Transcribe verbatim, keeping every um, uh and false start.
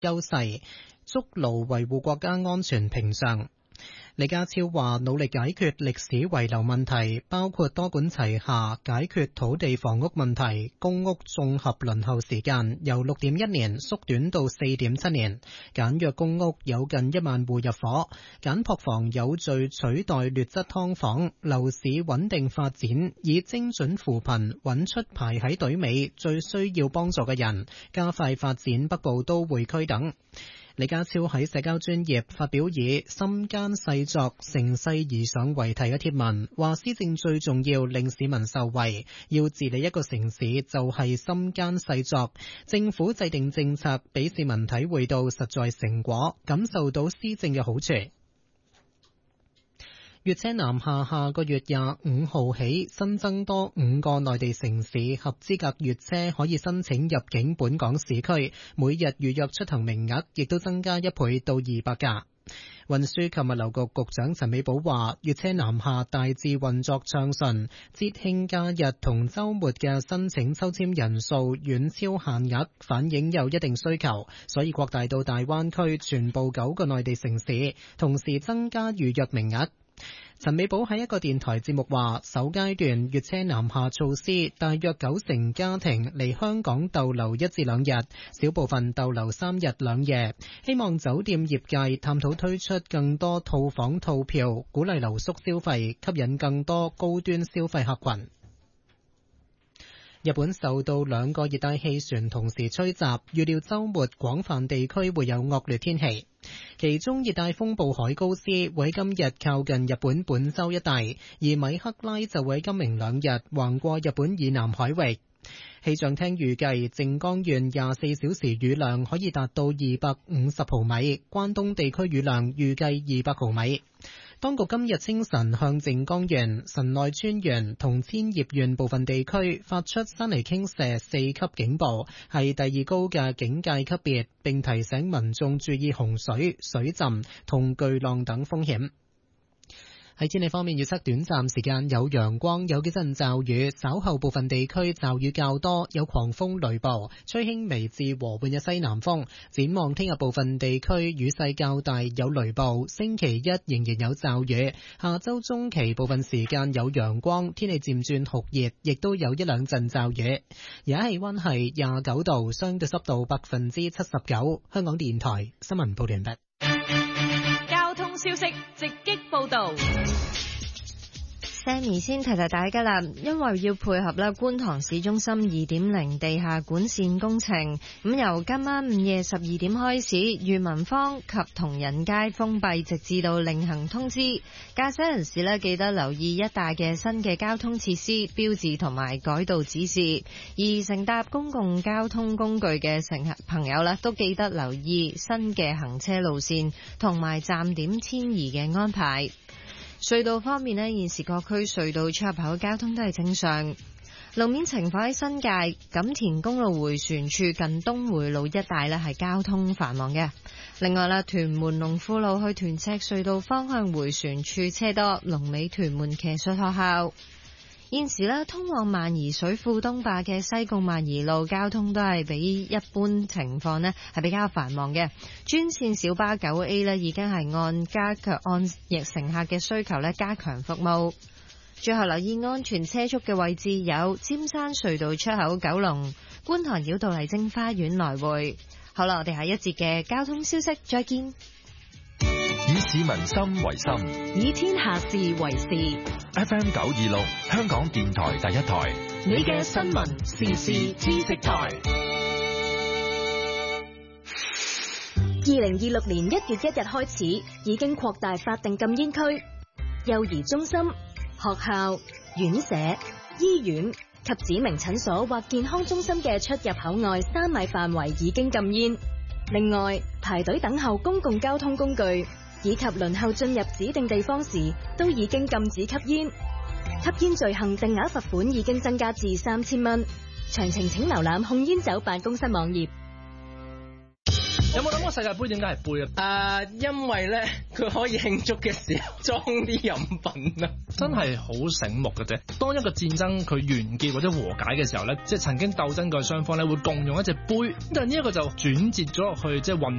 優勢，築牢維護國家安全屏障。李家超話努力解決歷史遺留問題，包括多管齊下解決土地房屋問題，公屋綜合輪候時間由六點一年縮短到四點七年，簡約公屋有近一萬戶入伙，簡樸房有序取代劣質劏房，樓市穩定發展，以精準扶貧揾出排喺隊尾最需要幫助嘅人，加快發展北部都會區等。李家超喺社交專頁發表以心艱細作乘勢而上為題嘅貼文，話施政最重要令市民受惠，要治理一個城市就係心艱細作，政府制定政策俾市民體會到實在成果，感受到施政嘅好處。粵車南下下個月廿五號起新增多五個內地城市合資格粵車可以申請入境本港市區，每日預約出行名額亦都增加一倍到二百架。運輸及物流局局長陳美寶話，粵車南下大致運作暢順，節慶假日同週末嘅申請抽籤人數遠超限額，反映有一定需求，所以擴大到大灣區全部九個內地城市，同時增加預約名額。陳美寶喺一個電台節目話，首階段粵車南下措施，大約九成家庭嚟香港逗留一至兩日，小部分逗留三日兩夜。希望酒店業界探討推出更多套房套票，鼓勵留宿消費，吸引更多高端消費客群。日本受到兩個熱帶氣旋同時吹襲，預料週末廣泛地區會有惡劣天氣。其中熱帶風暴海高斯會喺今日靠近日本本州一帶，而米克拉就會喺今明兩日橫過日本以南海域。氣象廳預計靜岡縣廿四小時雨量可以達到二百五十毫米，關東地區雨量預計二百毫米。當局今日清晨向靜岡縣、神奈川縣同千葉縣部分地區發出山泥傾瀉四級警報，係第二高嘅警戒級別，並提醒民眾注意洪水、水浸同巨浪等風險。喺天氣方面，預測短暫時間有陽光，有幾陣驟雨，稍後部分地區驟雨較多，有狂風雷暴，吹輕微至和緩嘅西南風。展望聽日部分地區雨勢較大，有雷暴。星期一仍然有驟雨，下周中期部分時間有陽光，天氣漸轉酷熱，亦都有一兩陣驟雨。而家氣溫係廿九度，相對濕度百分之七十九。香港電台新聞報完畢。 交通消息直擊報道。 Sammy 先提提大家啦，因為要配合啦觀塘市中心二點零地下管線工程，咁由今晚午夜十二點開始，裕民坊及同仁街封閉，直至到另行通知。駕駛人士呢，記得留意一帶嘅新嘅交通設施、標誌同埋改道指示。而乘搭公共交通工具嘅乘客朋友呢，都記得留意新嘅行車路線同埋站點遷移嘅安排。隧道方面呢，現時各區隧道出入口交通都係正常。路面情況喺新界錦田公路迴旋處近東迴路一帶呢係交通繁忙嘅。另外啦，屯門龍富路去屯赤隧道方向迴旋處車多，龍尾屯門騎術學校。現時呢，通往萬宜水庫東壩嘅西貢萬宜路交通都係比一般情況呢係比較繁忙嘅。專線小巴九 A 呢已經係按加強按逆乘客嘅需求呢加強服務。最後留意安全車速嘅位置有尖山隧道出口九龍、觀塘繞道麗晶花園來回。好啦，我哋下一節嘅交通消息再見。 以市民心為心， 以天下事為事。 F M 九二六，香港電台第一台， 你嘅新聞時事知識台。 二零二六年一月一日開始，已經擴大法定禁煙區，幼兒中心、學校、院舍、醫院及指明診所或健康中心嘅出入口外三米範圍已經禁煙。另外，排隊等候公共交通工具以及輪候進入指定地方時，都已經禁止吸煙。吸煙罪行定額罰款已經增加至三千蚊。詳情請瀏覽控煙酒辦公室網頁。 有冇諗過世界盃點解係杯啊？誒、uh, 因為咧佢可以慶祝嘅時候裝啲飲品啊！真係好醒目嘅啫。當一個戰爭佢完結或者和解嘅時候咧，即係曾經鬥爭過嘅雙方咧會共用一隻杯，但係呢一個就轉折咗落去即係運